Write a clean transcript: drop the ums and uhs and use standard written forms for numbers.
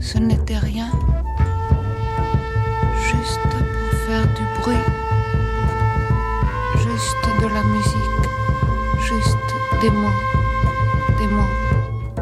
ce n'était rien, juste pour faire du bruit, juste de la musique, juste des mots,